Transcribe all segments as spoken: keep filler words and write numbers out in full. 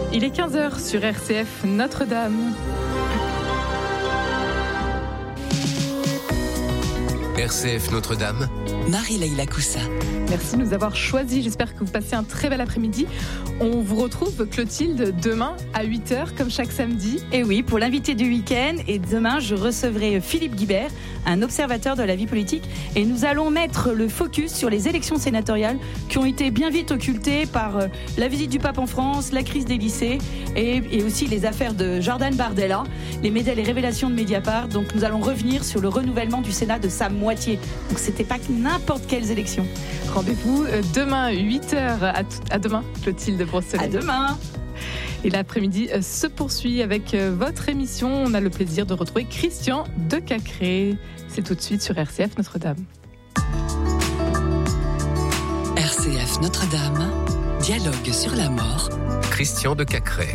Il est quinze heures sur R C F Notre-Dame. R C F Notre-Dame. Marie-Leila Coussa. Merci de nous avoir choisis. J'espère que vous passez un très bel après-midi. On vous retrouve, Clotilde, demain à huit heures, comme chaque samedi. Et oui, pour l'invité du week-end. Et demain, je recevrai Philippe Guibert, un observateur de la vie politique. Et nous allons mettre le focus sur les élections sénatoriales qui ont été bien vite occultées par la visite du pape en France, la crise des lycées et, et aussi les affaires de Jordan Bardella, les médias, les révélations de Mediapart. Donc nous allons revenir sur le renouvellement du Sénat de sa moitié. Donc c'était pas n'importe quelles élections. Rendez-vous demain, huit heures. À, t- à demain, Clotilde Brosselet. À demain. Et l'après-midi se poursuit avec votre émission. On a le plaisir de retrouver Christian Decacré. C'est tout de suite sur R C F Notre-Dame. R C F Notre-Dame, dialogue sur la mort. Christian Decacré.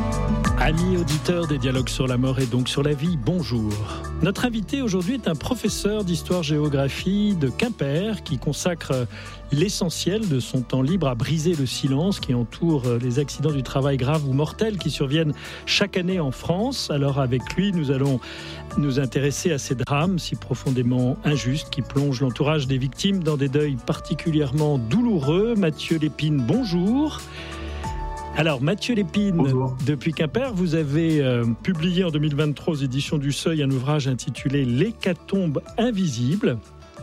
Amis auditeurs des dialogues sur la mort et donc sur la vie, bonjour. Notre invité aujourd'hui est un professeur d'histoire-géographie de Quimper qui consacre l'essentiel de son temps libre à briser le silence qui entoure les accidents du travail graves ou mortels qui surviennent chaque année en France. Alors avec lui, nous allons nous intéresser à ces drames si profondément injustes qui plongent l'entourage des victimes dans des deuils particulièrement douloureux. Mathieu Lépine, bonjour. Alors, Mathieu Lépine, bonjour. Depuis Quimper, vous avez euh, publié en deux mille vingt-trois aux éditions du Seuil un ouvrage intitulé « L'hécatombe invisible ».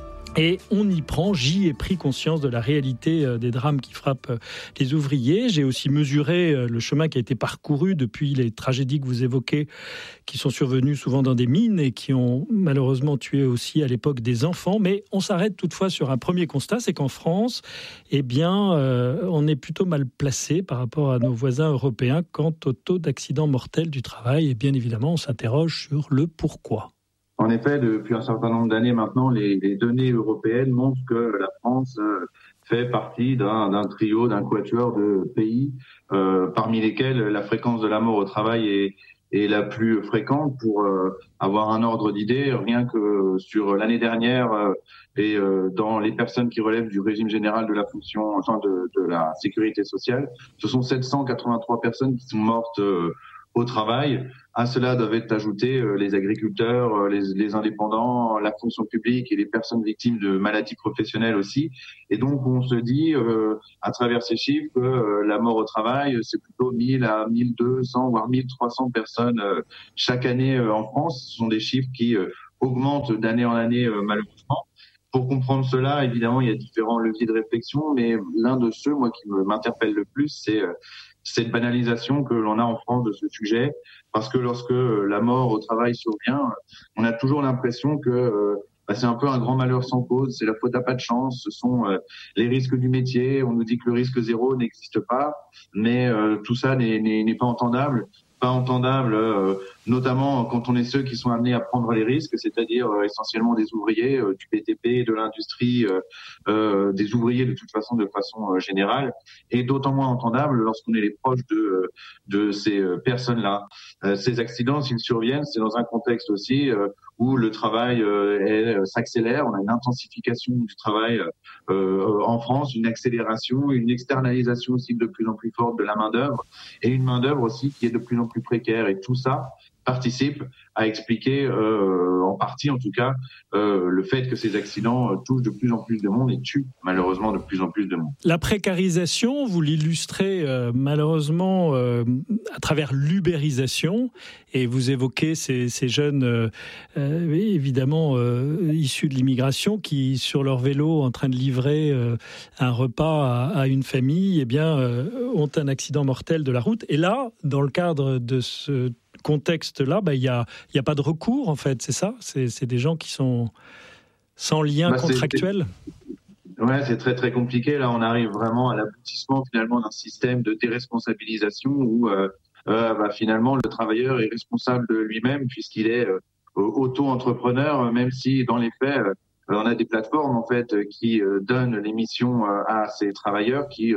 Et on y prend, j'y ai pris conscience de la réalité euh, des drames qui frappent euh, les ouvriers. J'ai aussi mesuré euh, le chemin qui a été parcouru depuis les tragédies que vous évoquez, qui sont survenues souvent dans des mines et qui ont malheureusement tué aussi à l'époque des enfants. Mais on s'arrête toutefois sur un premier constat, c'est qu'en France, eh bien, euh, on est plutôt mal placé par rapport à nos voisins européens quant au taux d'accidents mortels du travail. Et bien évidemment, on s'interroge sur le pourquoi. En effet, depuis un certain nombre d'années maintenant, les, les données européennes montrent que la France euh, fait partie d'un, d'un trio, d'un quatuor de pays euh, parmi lesquels la fréquence de la mort au travail est, est la plus fréquente. Pour euh, avoir un ordre d'idée, rien que sur l'année dernière euh, et euh, dans les personnes qui relèvent du régime général de la fonction, enfin de, de la sécurité sociale, ce sont sept cent quatre-vingt-trois personnes qui sont mortes euh, au travail. À cela doivent être ajoutés euh, les agriculteurs, euh, les, les indépendants, la fonction publique et les personnes victimes de maladies professionnelles aussi. Et donc, on se dit, euh, à travers ces chiffres, que euh, la mort au travail, c'est plutôt mille à mille deux cents, voire mille trois cents personnes euh, chaque année euh, en France. Ce sont des chiffres qui euh, augmentent d'année en année, euh, malheureusement. Pour comprendre cela, évidemment, il y a différents leviers de réflexion, mais l'un de ceux, moi, qui m'interpelle le plus, c'est euh, cette banalisation que l'on a en France de ce sujet, parce que lorsque la mort au travail survient, on a toujours l'impression que euh, bah, c'est un peu un grand malheur sans cause, c'est la faute à pas de chance, ce sont euh, les risques du métier, on nous dit que le risque zéro n'existe pas, mais euh, tout ça n'est, n'est, n'est pas entendable. Pas entendable, euh, notamment quand on est ceux qui sont amenés à prendre les risques, c'est-à-dire euh, essentiellement des ouvriers euh, du B T P, de l'industrie, euh, euh, des ouvriers de toute façon, de façon euh, générale, et d'autant moins entendable lorsqu'on est les proches de de ces euh, personnes-là. Euh, ces accidents, s'ils surviennent, c'est dans un contexte aussi euh, où le travail euh, est, euh, s'accélère, on a une intensification du travail euh, en France, une accélération, une externalisation aussi de plus en plus forte de la main-d'œuvre, et une main-d'œuvre aussi qui est de plus en plus précaire. Et tout ça participe à expliquer, euh, en partie en tout cas, euh, le fait que ces accidents euh, touchent de plus en plus de monde et tuent malheureusement de plus en plus de monde. La précarisation, vous l'illustrez euh, malheureusement euh, à travers l'ubérisation, et vous évoquez ces, ces jeunes, euh, euh, évidemment euh, issus de l'immigration, qui sur leur vélo, en train de livrer euh, un repas à, à une famille, eh bien, euh, ont un accident mortel de la route. Et là, dans le cadre de ce contexte-là, bah, il n'y a, y a pas de recours, en fait, c'est ça ? C'est, c'est des gens qui sont sans lien bah, contractuel ? c'est, ouais, c'est très, très compliqué. Là, on arrive vraiment à l'aboutissement, finalement, d'un système de déresponsabilisation où, euh, euh, bah, finalement, le travailleur est responsable de lui-même puisqu'il est euh, auto-entrepreneur, même si, dans les faits, euh, on a des plateformes, en fait, qui euh, donnent les missions euh, à ces travailleurs qui... Euh,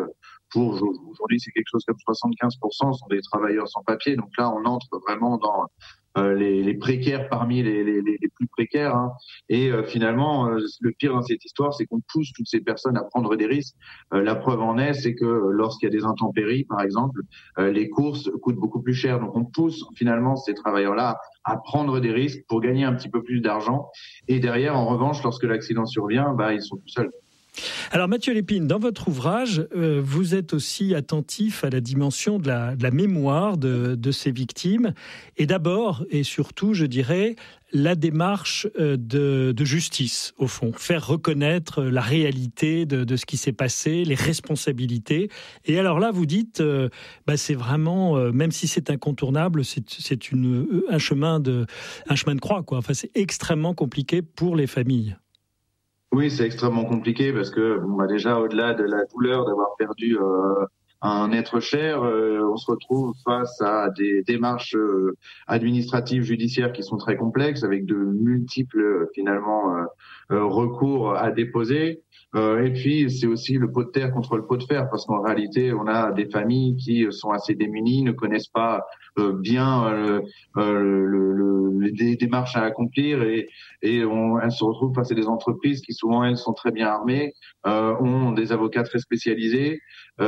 pour aujourd'hui, c'est quelque chose comme soixante-quinze pour cent sont des travailleurs sans papier. Donc là, on entre vraiment dans euh, les, les précaires parmi les, les, les plus précaires. Hein. Et euh, finalement, euh, le pire dans cette histoire, c'est qu'on pousse toutes ces personnes à prendre des risques. Euh, la preuve en est, c'est que lorsqu'il y a des intempéries, par exemple, euh, les courses coûtent beaucoup plus cher. Donc on pousse finalement ces travailleurs-là à prendre des risques pour gagner un petit peu plus d'argent. Et derrière, en revanche, lorsque l'accident survient, bah, ils sont tout seuls. Alors Mathieu Lépine, dans votre ouvrage, euh, vous êtes aussi attentif à la dimension de la, de la mémoire de, de ces victimes. Et d'abord et surtout, je dirais, la démarche de, de justice, au fond. Faire reconnaître la réalité de, de ce qui s'est passé, les responsabilités. Et alors là, vous dites, euh, bah c'est vraiment, euh, même si c'est incontournable, c'est, c'est une, un, chemin de, un chemin de croix, quoi. Enfin, c'est extrêmement compliqué pour les familles. Oui, c'est extrêmement compliqué parce que bon, bah déjà au-delà de la douleur d'avoir perdu euh, un être cher, euh, on se retrouve face à des démarches euh, administratives judiciaires qui sont très complexes avec de multiples finalement euh, euh, recours à déposer. Euh, et puis c'est aussi le pot de terre contre le pot de fer parce qu'en réalité on a des familles qui sont assez démunies, ne connaissent pas euh, bien euh, euh, le, le, les démarches à accomplir et, et on, elles se retrouvent face à des entreprises qui souvent elles sont très bien armées, euh, ont des avocats très spécialisés,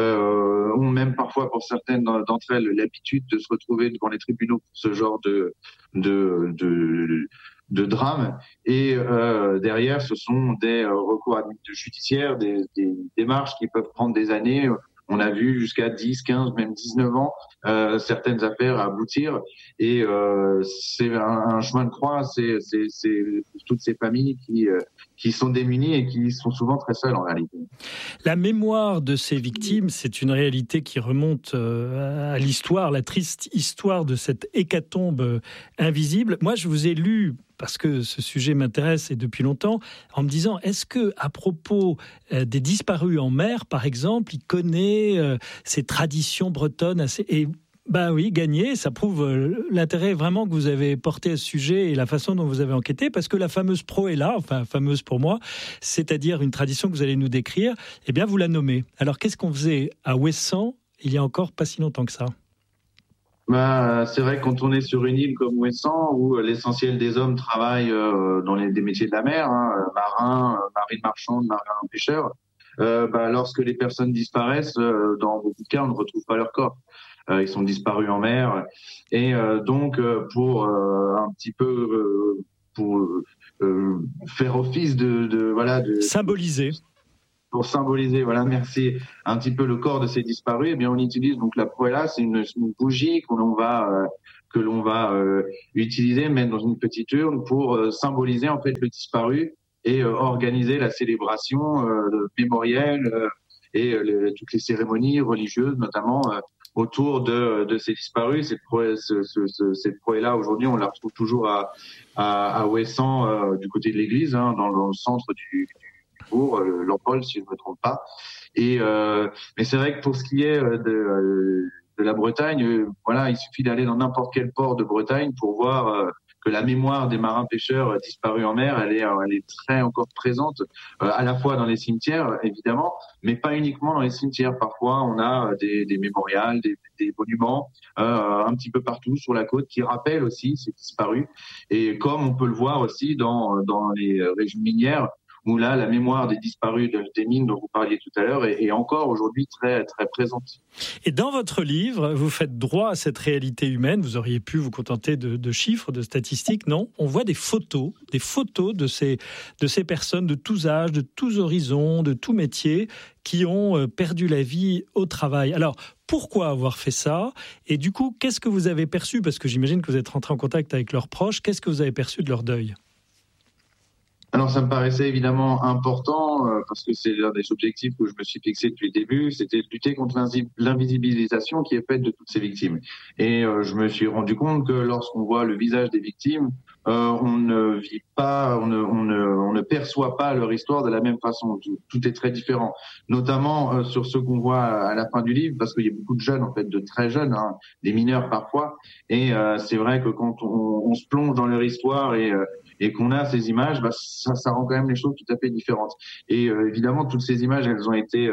euh, ont même parfois pour certaines d'entre elles l'habitude de se retrouver devant les tribunaux pour ce genre de de, de de drame et euh, derrière ce sont des euh, recours judiciaires, des, des démarches qui peuvent prendre des années. On a vu jusqu'à dix, quinze, même dix-neuf ans euh, certaines affaires aboutir et euh, c'est un, un chemin de croix, c'est, c'est, c'est pour toutes ces familles qui, euh, qui sont démunies et qui sont souvent très seules en réalité. La mémoire de ces victimes, c'est une réalité qui remonte euh, à l'histoire, la triste histoire de cette hécatombe invisible. Moi, je vous ai lu, parce que ce sujet m'intéresse et depuis longtemps, en me disant, est-ce que à propos euh, des disparus en mer, par exemple, il connaît euh, ces traditions bretonnes assez... Et ben oui, gagner, ça prouve euh, l'intérêt vraiment que vous avez porté à ce sujet et la façon dont vous avez enquêté, parce que la fameuse Proëlla, enfin fameuse pour moi, c'est-à-dire une tradition que vous allez nous décrire, eh bien vous la nommez. Alors qu'est-ce qu'on faisait à Ouessant il y a encore pas si longtemps que ça ? Bah, c'est vrai que quand on est sur une île comme Ouessant, où l'essentiel des hommes travaillent euh, dans les des métiers de la mer, hein, marins, marine marchande, marins pêcheurs, euh, bah, lorsque les personnes disparaissent, euh, dans beaucoup de cas, on ne retrouve pas leur corps. Euh, ils sont disparus en mer. Et euh, donc, euh, pour euh, un petit peu euh, pour euh, faire office de, de voilà de symboliser. Pour symboliser, voilà, merci, un petit peu le corps de ces disparus, eh bien, on utilise donc la Proëlla, c'est une, une bougie que l'on va euh, que l'on va euh, utiliser, mettre dans une petite urne pour euh, symboliser en fait le disparu et euh, organiser la célébration euh, mémorielle euh, et euh, les, toutes les cérémonies religieuses, notamment euh, autour de, de ces disparus. Cette Proëlla, ce, ce, ce, cette Proëlla aujourd'hui, on la retrouve toujours à à, à Ouessant, euh, du côté de l'église, hein, dans, dans le centre du, du pour euh, l'Empole, si je ne me trompe pas. Et euh, mais c'est vrai que pour ce qui est de, de la Bretagne, euh, voilà, il suffit d'aller dans n'importe quel port de Bretagne pour voir euh, que la mémoire des marins pêcheurs disparus en mer, elle est, elle est très encore présente, euh, à la fois dans les cimetières, évidemment, mais pas uniquement dans les cimetières. Parfois, on a des, des mémorials, des, des monuments, euh, un petit peu partout sur la côte qui rappellent aussi ces disparus. Et comme on peut le voir aussi dans, dans les régions minières, où là, la mémoire des disparus de, des mines dont vous parliez tout à l'heure est, est encore aujourd'hui très, très présente. Et dans votre livre, vous faites droit à cette réalité humaine. Vous auriez pu vous contenter de, de chiffres, de statistiques. Non, on voit des photos, des photos de ces, de ces personnes de tous âges, de tous horizons, de tous métiers, qui ont perdu la vie au travail. Alors, pourquoi avoir fait ça ? Et du coup, qu'est-ce que vous avez perçu ? Parce que j'imagine que vous êtes rentré en contact avec leurs proches. Qu'est-ce que vous avez perçu de leur deuil ? Alors ça me paraissait évidemment important euh, parce que c'est l'un des objectifs que je me suis fixé depuis le début, c'était de lutter contre l'invisibilisation qui est faite de toutes ces victimes. Et euh, je me suis rendu compte que lorsqu'on voit le visage des victimes, euh, on ne vit pas, on ne, on, ne, on ne perçoit pas leur histoire de la même façon. Tout, tout est très différent, notamment euh, sur ce qu'on voit à la fin du livre, parce qu'il y a beaucoup de jeunes, en fait, de très jeunes, hein, des mineurs parfois. Et euh, c'est vrai que quand on, on se plonge dans leur histoire et euh, et qu'on a ces images, bah, ça, ça rend quand même les choses tout à fait différentes. Et euh, évidemment, toutes ces images, elles ont été euh,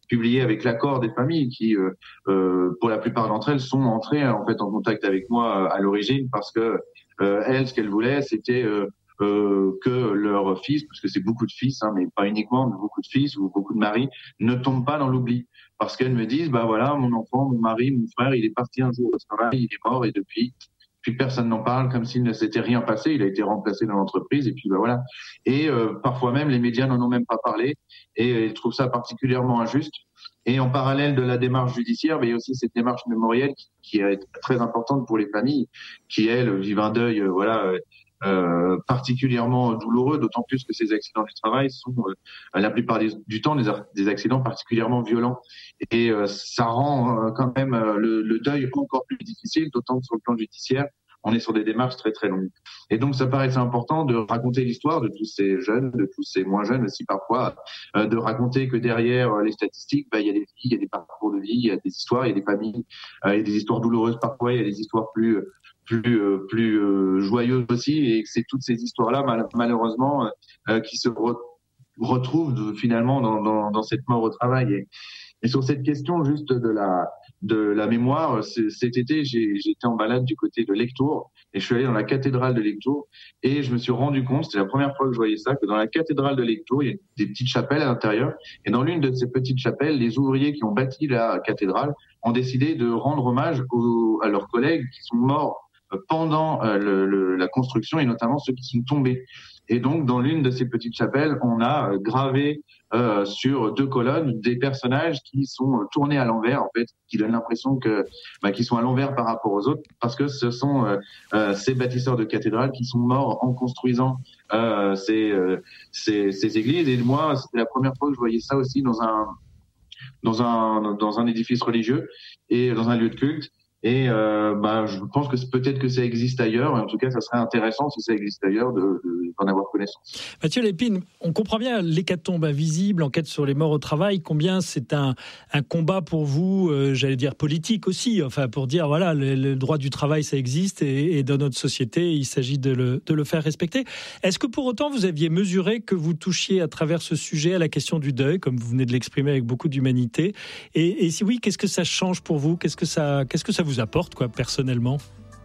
publiées avec l'accord des familles qui, euh, euh, pour la plupart d'entre elles, sont entrées en fait en contact avec moi à l'origine parce que euh, elles, ce qu'elles voulaient, c'était euh, euh, que leur fils, parce que c'est beaucoup de fils, hein, mais pas uniquement, mais beaucoup de fils ou beaucoup de maris, ne tombent pas dans l'oubli. Parce qu'elles me disent, bah voilà, mon enfant, mon mari, mon frère, il est parti un jour au travail, il est mort et depuis, puis personne n'en parle comme s'il ne s'était rien passé, il a été remplacé dans l'entreprise et puis bah voilà. Et euh, parfois même, les médias n'en ont même pas parlé et ils trouvent ça particulièrement injuste. Et en parallèle de la démarche judiciaire, mais il y a aussi cette démarche mémorielle qui, qui est très importante pour les familles, qui elles vivent un deuil, euh, voilà, euh, particulièrement douloureux, d'autant plus que ces accidents du travail sont euh, la plupart des, du temps des, des accidents particulièrement violents. Et euh, ça rend euh, quand même euh, le, le deuil encore plus difficile, d'autant que sur le plan judiciaire, on est sur des démarches très très longues. Et donc ça paraissait important de raconter l'histoire de tous ces jeunes, de tous ces moins jeunes aussi parfois, euh, de raconter que derrière euh, les statistiques, bah, il y a des vies, il y a des parcours de vie, il y a des histoires, il y a des familles, euh, il y a des histoires douloureuses parfois, il y a des histoires plus plus euh, plus euh, joyeuses aussi, et que c'est toutes ces histoires-là mal, malheureusement euh, qui se re- retrouvent de, finalement dans, dans, dans cette mort au travail. Et, et sur cette question juste de la de la mémoire, cet été, j'ai, j'étais en balade du côté de Lectoure et je suis allé dans la cathédrale de Lectoure et je me suis rendu compte, c'était la première fois que je voyais ça, que dans la cathédrale de Lectoure, il y a des petites chapelles à l'intérieur et dans l'une de ces petites chapelles, les ouvriers qui ont bâti la cathédrale ont décidé de rendre hommage aux, à leurs collègues qui sont morts pendant le, le, la construction et notamment ceux qui sont tombés. Et donc, dans l'une de ces petites chapelles, on a gravé euh, sur deux colonnes des personnages qui sont tournés à l'envers, en fait, qui donnent l'impression que, bah, qu'ils sont à l'envers par rapport aux autres, parce que ce sont euh, euh, ces bâtisseurs de cathédrales qui sont morts en construisant euh, ces, euh, ces, ces églises. Et moi, c'était la première fois que je voyais ça aussi dans un dans un dans un édifice religieux et dans un lieu de culte. Et euh, bah, je pense que c'est, peut-être que ça existe ailleurs. En tout cas, ça serait intéressant si ça existe ailleurs de, de, d'en avoir connaissance. Mathieu Lépine, on comprend bien l'hécatombe invisible, enquête sur les morts au travail. Combien c'est un, un combat pour vous, euh, j'allais dire politique aussi, enfin pour dire voilà, le, le droit du travail ça existe et, et dans notre société il s'agit de le, de le faire respecter. Est-ce que pour autant vous aviez mesuré que vous touchiez à travers ce sujet à la question du deuil, comme vous venez de l'exprimer avec beaucoup d'humanité, et, et si oui, qu'est-ce que ça change pour vous ? Qu'est-ce que ça, qu'est-ce que ça vous apporte, quoi, personnellement ?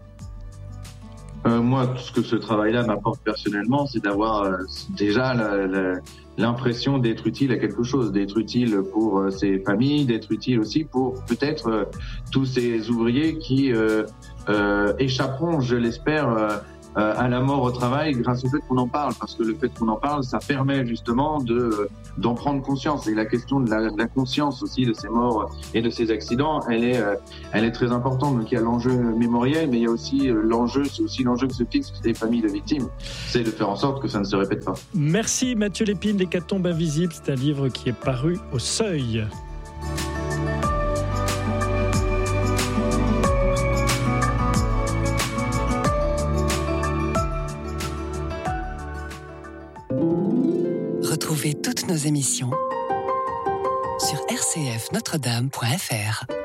Euh, moi, tout ce que ce travail-là m'apporte personnellement, c'est d'avoir euh, déjà la, la, l'impression d'être utile à quelque chose, d'être utile pour euh, ces familles, d'être utile aussi pour peut-être euh, tous ces ouvriers qui euh, euh, échapperont, je l'espère, euh, euh, à la mort au travail grâce au fait qu'on en parle, parce que le fait qu'on en parle, ça permet justement de d'en prendre conscience. Et la question de la, de la conscience aussi de ces morts et de ces accidents, elle est euh, elle est très importante. Donc il y a l'enjeu mémoriel, mais il y a aussi euh, l'enjeu, c'est aussi l'enjeu que se fixent les familles de victimes, c'est de faire en sorte que ça ne se répète pas. Merci Mathieu Lépine, l'hécatombe invisible, c'est un livre qui est paru au Seuil. Retrouvez toutes nos émissions sur r c f notre dame point f r.